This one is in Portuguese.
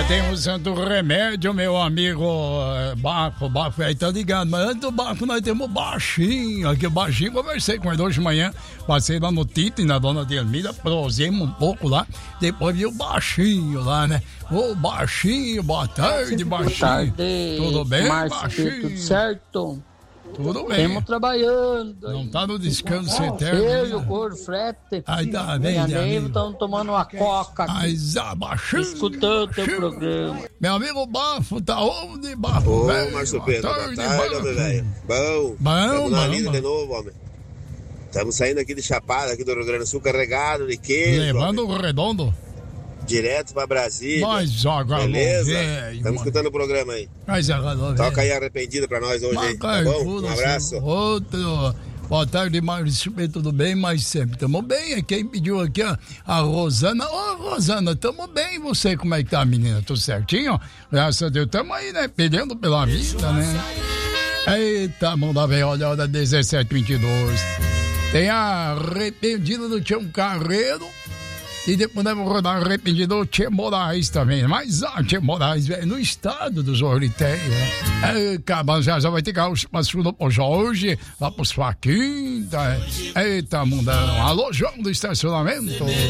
tem um santo remédio, meu amigo Bafo, aí tá ligado, mas antes do Bafo nós temos o Baixinho, aqui o Baixinho, conversei com ele hoje de manhã, passei lá no Tito e na Dona Delmira, prosemos um pouco lá, depois vi o Baixinho lá, né? Ô Baixinho, boa tarde, Baixinho. Boa tarde. Tudo bem, Márcio, Baixinho? tudo certo? Tudo bem. Estamos trabalhando. Não tá no descanso eterno. Eu e o Gordo Frete. Aí tá bem, e a meu Neiva amigo. estão tomando uma coca aqui, Mas Baixinho. escutando teu programa. Meu amigo Bafo, tá onde, Bafo? Ô, velho? Márcio Pedro, boa tarde, homem, velho. Bom, Bom, estamos na bom, linha bom. de novo, homem. Estamos saindo aqui de Chapada, aqui do Rio Grande do Sul, carregado de queijo, Levando homem. o redondo. Direto pra Brasília. Mas joga Beleza? velho. Estamos escutando o programa aí. Mas joga Toca aí arrependido pra nós hoje aí, tá bom? Um abraço. Outro. Boa tarde, Márcio, tudo bem? Mas sempre estamos bem. Quem pediu aqui, ó, a Rosana. Ô, Rosana, estamos bem. Você, como é que tá, menina? Tudo certinho? Graças a Deus, estamos aí, né? Pedindo pela vida, né? Eita, mão da velha, olha a hora 17h22. Tem a arrependida do Tião Carreiro. E depois nós vamos rodar arrependido do Tchê Moraes também. Mas a Tchê Moraes, velho, no estado do Zorité, né? Acaba, já vai ter que uma chuva pro Jorge, lá pros Faquinha. Eita, mundão. Alô, João do estacionamento.